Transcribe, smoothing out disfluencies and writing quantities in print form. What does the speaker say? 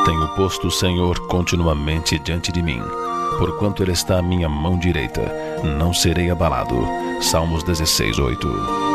Tenho posto o Senhor continuamente diante de mim. Porquanto Ele está à minha mão direita, não serei abalado. Salmos 16:8.